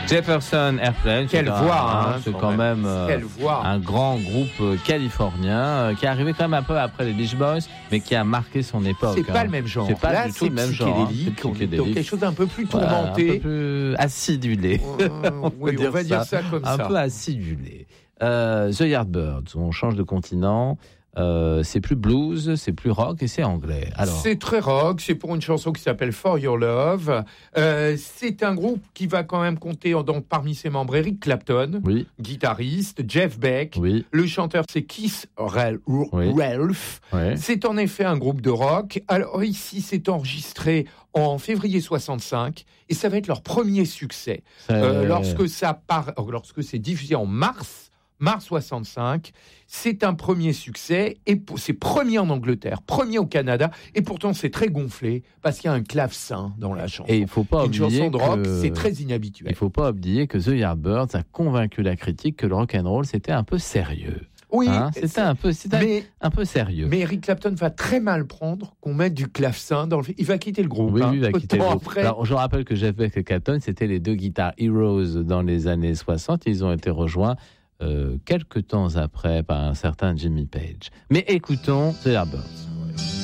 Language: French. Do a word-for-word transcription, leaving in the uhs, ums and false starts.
Jefferson Airplane. Quelle c'est voix, un, hein, c'est quand quand même, même. euh, Quelle voix. un grand groupe euh, californien euh, qui est arrivé quand même un peu après les Beach Boys, mais qui a marqué son époque. C'est hein. pas le même genre. C'est pas Là, du tout c'est le même genre. hein. psychédélique, C'est on est dans quelque chose d'un peu plus Voilà, tourmenté. un peu plus acidulé. Euh, on oui, on va dire ça comme un ça. peu acidulé. Euh, The Yardbirds, on change de continent. Euh, c'est plus blues, c'est plus rock et c'est anglais. Alors, c'est très rock, c'est pour une chanson qui s'appelle For Your Love. Euh, c'est un groupe qui va quand même compter donc, parmi ses membres Eric Clapton, oui, guitariste, Jeff Beck, oui, le chanteur c'est Keith Rel- Oui. Ralph. ouais. C'est en effet un groupe de rock. Alors ici, c'est enregistré en février soixante-cinq et ça va être leur premier succès. Euh, lorsque ça part, lorsque c'est diffusé en mars. Mars soixante-cinq, c'est un premier succès, et c'est premier en Angleterre, premier au Canada, et pourtant c'est très gonflé, parce qu'il y a un clavecin dans la chanson. Et il faut pas Une oublier chanson de rock, que... c'est très inhabituel. Il faut pas oublier que The Yardbirds a convaincu la critique que le rock and roll c'était un peu sérieux. Oui, hein c'était un peu, c'était mais, un peu sérieux. Mais Eric Clapton va très mal prendre qu'on mette du clavecin dans le. Il va quitter le groupe. Oui, hein, oui, il va peu de quitter le temps groupe. après. Alors, je rappelle que Jeff Beck et Clapton, c'était les deux guitares heroes dans les années soixante. Ils ont été rejoints euh, quelques temps après par un certain Jimmy Page. Mais écoutons The Yardbirds.